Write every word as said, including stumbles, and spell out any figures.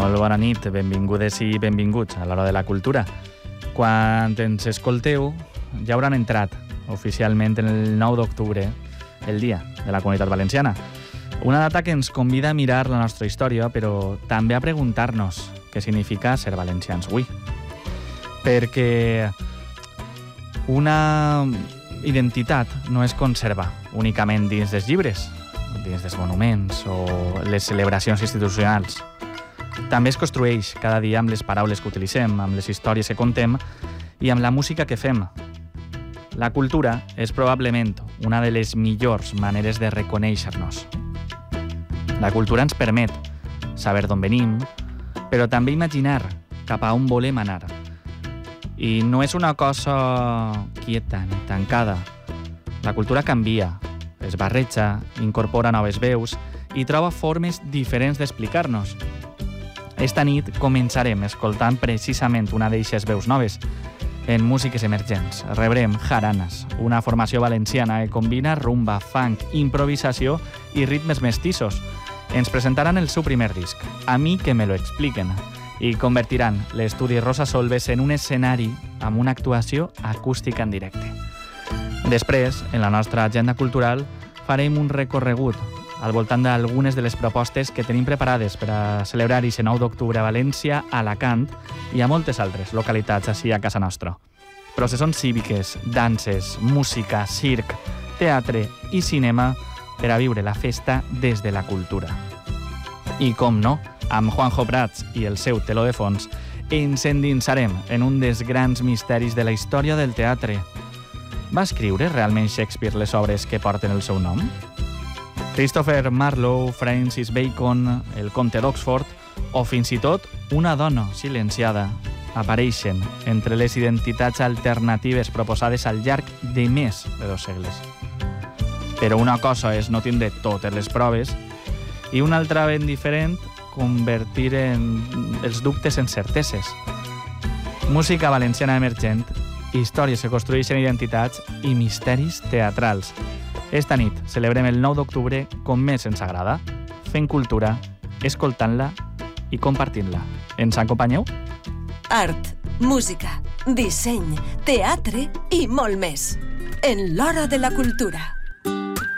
Molt bona nit, benvingudes i benvinguts a l'Hora de la Cultura. Quan ens escolteu, ja hauran entrat oficialment en el nou d'octubre, el Dia de la Comunitat Valenciana. Una data que ens convida a mirar la nostra història, però també a preguntar-nos què significa ser valencians avui. Perquè una identitat no es conserva únicament dins dels llibres, dins dels monuments o les celebracions institucionals. També es construeix cada dia amb les paraules que utilitzem, amb les històries que contem i amb la música que fem. La cultura és probablement una de les millors maneres de reconèixer-nos. La cultura ens permet saber d'on venim, però també imaginar cap a on volem anar. I no és una cosa quieta ni tancada. La cultura canvia, es barreja, incorpora noves veus i troba formes diferents d'explicar-nos. Esta nit començarem escoltant precisament una d'eixes veus noves. En músiques emergents rebrem Jaranas, una formació valenciana que combina rumba, funk, improvisació i ritmes mestissos. Ens presentaran el seu primer disc, A mi que me lo expliquen, i convertiran l'estudi Rosa Solves en un escenari amb una actuació acústica en directe. Després, en la nostra agenda cultural, farem un recorregut al voltant d'algunes de les propostes que tenim preparades per a celebrar aquest nou d'octubre a València, a Alacant i a moltes altres localitats així a casa nostra. Processons cíviques, danses, música, circ, teatre i cinema per a viure la festa des de la cultura. I com no, amb Juanjo Prats i el seu teló de fons, ens endinsarem en un dels grans misteris de la història del teatre. Va escriure realment Shakespeare les obres que porten el seu nom? Christopher Marlowe, Francis Bacon, el comte d'Oxford o fins i tot una dona silenciada apareixen entre les identitats alternatives proposades al llarg de més de dos segles. Però una cosa és no tindre totes les proves i una altra ben diferent convertir en els dubtes en certeses. Música valenciana emergent, històries que construeixen identitats i misteris teatrals. Esta nit celebrem el nou d'octubre com més ens agrada, fent cultura, escoltant-la i compartint-la. Ens acompanyeu? Art, música, disseny, teatre i molt més. En l'Hora de la Cultura.